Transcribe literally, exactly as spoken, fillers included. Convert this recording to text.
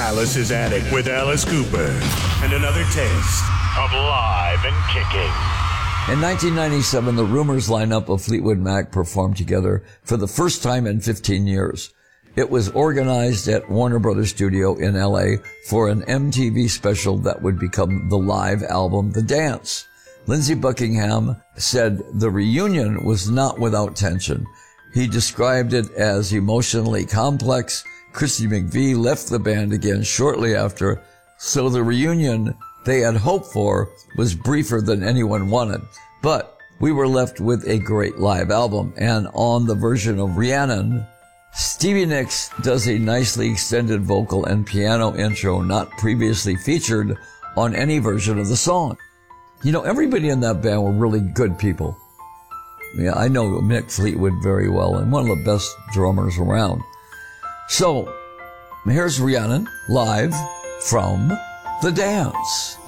Alice's Attic with Alice Cooper. And another taste of live and kicking. In nineteen ninety-seven, the Rumors lineup of Fleetwood Mac performed together for the first time in fifteen years. It was organized at Warner Brothers Studio in L A for an M T V special that would become the live album The Dance. Lindsey Buckingham said the reunion was not without tension. He described it as emotionally complex. Christy McVie left the band again shortly after, so the reunion they had hoped for was briefer than anyone wanted. But we were left with a great live album, and on the version of Rhiannon, Stevie Nicks does a nicely extended vocal and piano intro not previously featured on any version of the song. You know, everybody in that band were really good people. Yeah, I know Mick Fleetwood very well, and one of the best drummers around. So, here's Rhiannon live from The Dance.